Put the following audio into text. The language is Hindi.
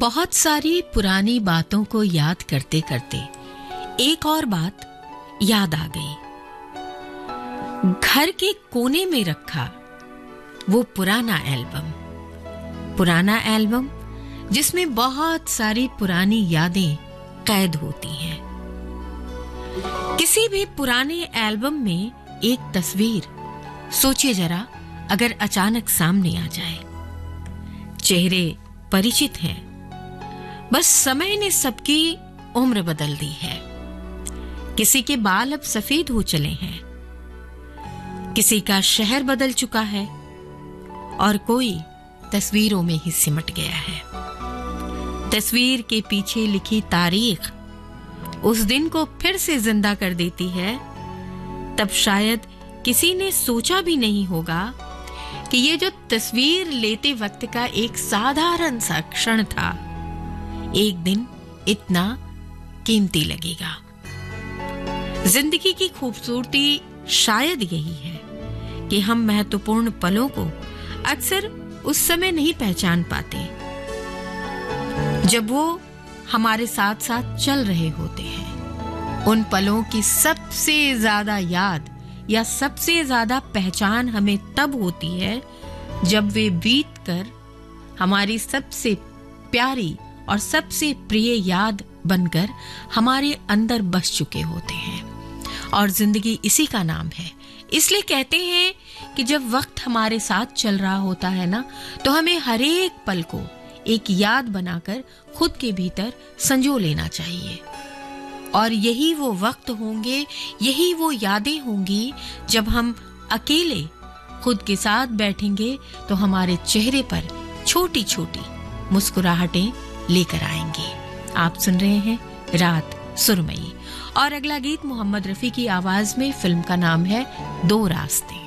बहुत सारी पुरानी बातों को याद करते करते एक और बात याद आ गई। घर के कोने में रखा वो पुराना एल्बम जिसमें बहुत सारी पुरानी यादें कैद होती हैं। किसी भी पुराने एल्बम में एक तस्वीर सोचिए जरा, अगर अचानक सामने आ जाए। चेहरे परिचित हैं, बस समय ने सबकी उम्र बदल दी है। किसी के बाल अब सफेद हो चले हैं, किसी का शहर बदल चुका है और कोई तस्वीरों में ही सिमट गया है। तस्वीर के पीछे लिखी तारीख उस दिन को फिर से जिंदा कर देती है। तब शायद किसी ने सोचा भी नहीं होगा कि ये जो तस्वीर लेते वक्त का एक साधारण सा क्षण था, एक दिन इतना कीमती लगेगा। जिंदगी की खूबसूरती शायद यही है कि हम महत्वपूर्ण पलों को अक्सर उस समय नहीं पहचान पाते जब वो हमारे साथ साथ चल रहे होते हैं। उन पलों की सबसे ज्यादा याद या सबसे ज्यादा पहचान हमें तब होती है जब वे बीत कर हमारी सबसे प्यारी और सबसे प्रिय याद बनकर हमारे अंदर बस चुके होते हैं। और जिंदगी इसी का नाम है। इसलिए कहते हैं कि जब वक्त हमारे साथ चल रहा होता है ना, तो हमें हर एक पल को एक याद बनाकर खुद के भीतर संजो लेना चाहिए। और यही वो वक्त होंगे, यही वो यादें होंगी जब हम अकेले खुद के साथ बैठेंगे तो हमारे चेहरे पर छोटी छोटी मुस्कुराहटें लेकर आएंगे। आप सुन रहे हैं रात सुरमई और अगला गीत मोहम्मद रफी की आवाज में। फिल्म का नाम है दो रास्ते।